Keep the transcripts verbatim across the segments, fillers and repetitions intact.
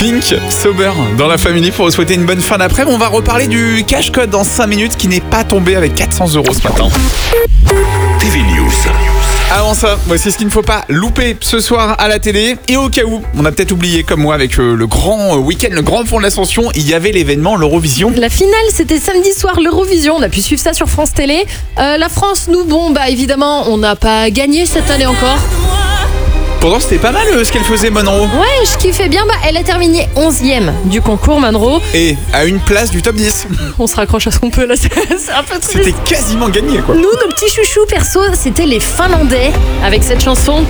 Pink, Sober dans la famille pour vous souhaiter une bonne fin d'après-midi. On va reparler du cash code dans cinq minutes qui n'est pas tombé avec quatre cents euros ce matin. T V News. Avant ça, voici ce qu'il ne faut pas louper ce soir à la télé. Et au cas où, on a peut-être oublié comme moi avec le, le grand week-end, le grand pont de l'Ascension, il y avait l'événement, l'Eurovision. La finale, c'était samedi soir, l'Eurovision. On a pu suivre ça sur France Télé. Euh, la France, nous, bon, bah évidemment, on n'a pas gagné cette année encore. Pourtant, c'était pas mal euh, ce qu'elle faisait, Monroe. Ouais, je kiffais bien. Bah, elle a terminé onzième du concours, Monroe. Et à une place du top dix. On se raccroche à ce qu'on peut là, c'est un peu triste. C'était quasiment gagné, quoi. Nous, nos petits chouchous, perso, c'était les Finlandais avec cette chanson.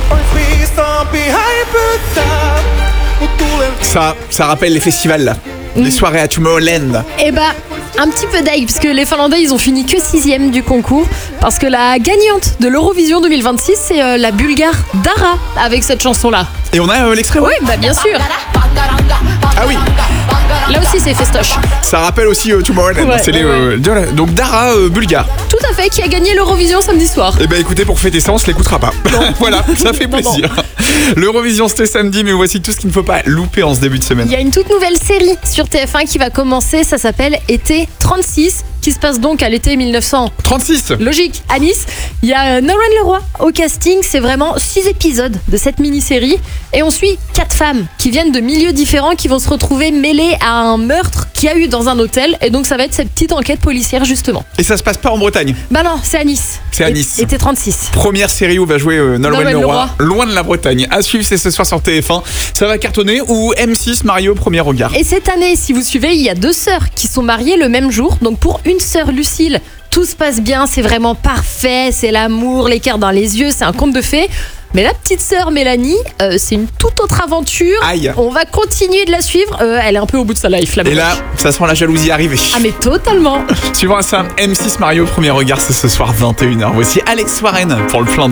Ça, ça rappelle les festivals, là. Les soirées à Tomorrowland. Et bah, un petit peu d'ail, parce que les Finlandais, ils ont fini que sixième du concours. Parce que la gagnante de l'Eurovision deux mille vingt-six, c'est euh, la Bulgare Dara, avec cette chanson-là. Et on a euh, l'extrait, ouais. Oui, bah bien sûr. Ah oui. Là aussi, c'est festoche. Ça rappelle aussi euh, Tomorrowland. Ouais, c'est les, ouais, euh, de- donc Dara, euh, bulgare. Tout à fait, qui a gagné l'Eurovision samedi soir. Eh ben écoutez, pour fêter ça, on se l'écoutera pas. Voilà, ça fait Non, non. plaisir. L'Eurovision, c'était samedi, mais voici tout ce qu'il ne faut pas louper en ce début de semaine. Il y a une toute nouvelle série sur T F un qui va commencer, ça s'appelle Été trente-six, qui se passe donc à l'été mille neuf cents. trente-six. Logique, à Nice. Il y a Nolwenn Leroy au casting, c'est vraiment six épisodes de cette mini-série. Et on suit quatre femmes qui viennent de milieux différents, qui vont se retrouver mêlées à un meurtre qu'il y a eu dans un hôtel. Et donc ça va être cette petite enquête policière justement. Et ça se passe pas en Bretagne. Bah non, c'est à Nice. C'est à Et- Nice. Été trente-six. Première série où va jouer euh, Nolwenn Nolwenn Leroy, loin de la Bretagne. À suivre, c'est ce soir sur T F un. Ça va cartonner ou M six Mario Premier Regard. Et cette année, si vous suivez, il y a deux sœurs qui sont mariées le même jour. Donc pour une sœur Lucille, tout se passe bien, c'est vraiment parfait, c'est l'amour, l'écart dans les yeux, c'est un conte de fées. Mais la petite sœur Mélanie, euh, c'est une toute autre aventure. Aïe. On va continuer de la suivre. Euh, elle est un peu au bout de sa life, la Et là, ça sent la jalousie arriver. Ah mais totalement. Suivant ça, M six Mario Premier Regard, c'est ce soir vingt et une heures. Voici Alex Warren pour le plan D.